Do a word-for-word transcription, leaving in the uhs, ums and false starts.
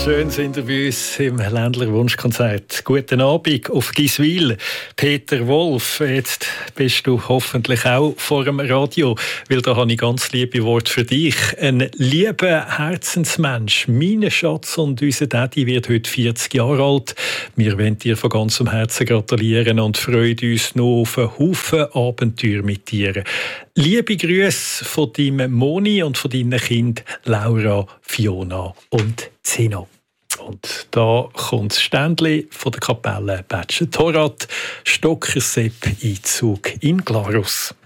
Schön sind ihr bei uns im Ländler Wunschkonzert. Guten Abend auf Giswil. Peter Wolf, jetzt bist du hoffentlich auch vor dem Radio, weil da habe ich ganz liebe Worte für dich. Ein lieber Herzensmensch, mein Schatz und unser Daddy wird heute vierzig Jahre alt. Wir wollen dir von ganzem Herzen gratulieren und freuen uns noch auf einen Haufen Abenteuer mit dir. Liebe Grüße von deinem Moni und von deinen Kindern Laura, Fiona und Zeno. Und da kommt das Ständli von der Kapelle Bätschen Torrat, Stocker Sepp Einzug in Glarus.